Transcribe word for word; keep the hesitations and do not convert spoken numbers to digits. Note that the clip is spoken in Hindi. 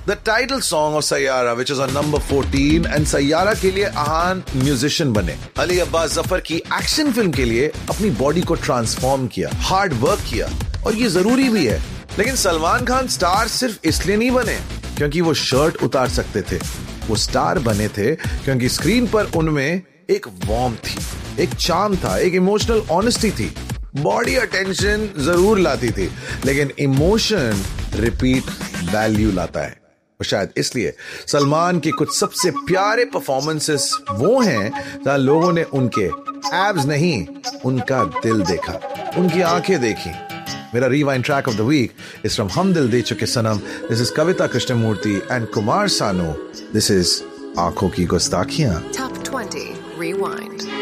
The title song of Sayyara, which is on number fourteen, and Sayyara के लिए आहान म्यूजिशियन बने. अली अब्बास जफर की एक्शन फिल्म के लिए अपनी बॉडी को ट्रांसफॉर्म किया, हार्ड वर्क किया, और ये जरूरी भी है. लेकिन सलमान खान स्टार सिर्फ इसलिए नहीं बने क्योंकि वो शर्ट उतार सकते थे. वो स्टार बने थे क्योंकि स्क्रीन पर उनमें एक वार्म थी, एक चार्म था, एक इमोशनल ऑनेस्टी थी. बॉडी अटेंशन जरूर लाती थी, लेकिन इमोशन रिपीट वैल्यू लाता है. और शायद इसलिए सलमान की कुछ सबसे प्यारे परफॉर्मेंसेस वो हैं जहां लोगों ने उनके एब्स नहीं, उनका दिल देखा, उनकी आंखें देखी. मेरा rewind track of the week is from हम दिल दे चुके सनम. This is Kavita Krishnamurthy and Kumar Sanu. This is आंखों की गुस्ताखियां. Top twenty Rewind.